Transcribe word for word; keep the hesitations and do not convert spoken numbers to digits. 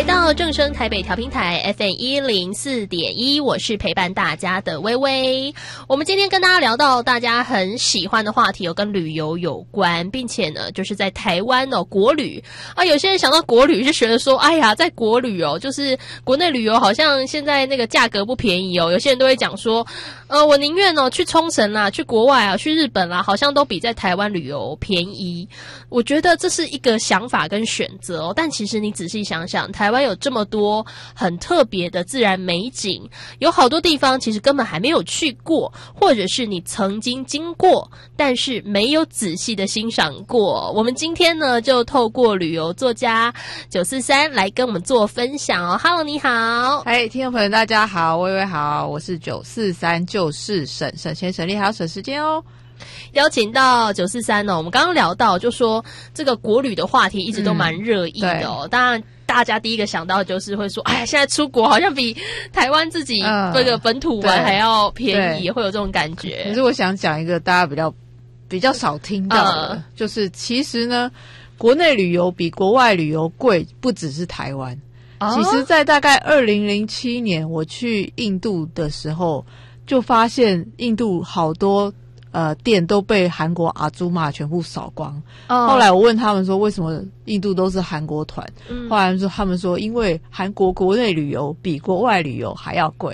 到正声台北调频台 F M 一零四点一，我是陪伴大家的微微。我们今天跟大家聊到大家很喜欢的话题，有跟旅游有关，并且呢，就是在台湾哦，国旅啊，有些人想到国旅就觉得说，哎呀，在国旅哦，就是国内旅游好像现在那个价格不便宜哦，有些人都会讲说，呃，我宁愿哦去冲绳啦，去国外啊，去日本啦，好像都比在台湾旅游便宜。我觉得这是一个想法跟选择哦，但其实你仔细想想，台湾有这么多很特别的自然美景，有好多地方其实根本还没有去过，或者是你曾经经过，但是没有仔细的欣赏过。我们今天呢，就透过旅游作家九四三来跟我们做分享哦。Hello， 你好。 嗨，听众朋友大家好，微微好，我是九四三，就是省省钱省力还要省时间哦。 邀请到九四三呢，我们刚刚聊到，就说这个国旅的话题一直都蛮热议的哦。嗯、当然，大家第一个想到就是会说，哎呀，现在出国好像比台湾自己这个本土玩还要便宜，会有这种感觉。 可是我想讲一个大家比较比较少听到的，呃、就是其实呢，国内旅游比国外旅游贵，不只是台湾。哦、其实，在大概二零零七年我去印度的时候，就发现印度好多。呃，店都被韩国阿祖玛全部扫光。Oh. 后来我问他们说，为什么印度都是韩国团？嗯、后来说他们说，因为韩国国内旅游比国外旅游还要贵。